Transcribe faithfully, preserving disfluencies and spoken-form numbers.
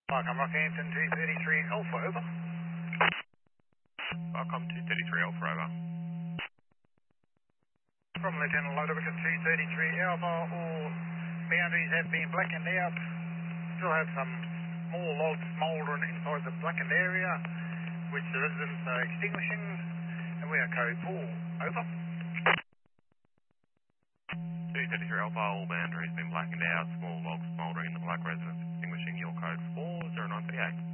Welcome, Rockhampton two thirty-three Alpha, over. Welcome two thirty-three Alpha, over. From Lieutenant Lodovica two thirty-three Alpha, all boundaries have been blackened out. Still have some small logs smouldering inside the blackened area, which the residents are extinguishing, and we are code four, over. two thirty-three Alpha, all boundaries been blackened out, small logs smouldering in the black residence extinguishing, your code four zero nine three eight.